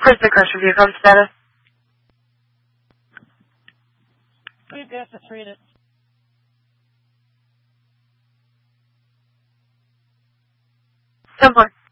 Where's the crash review from status? We've got to read it. Simpler.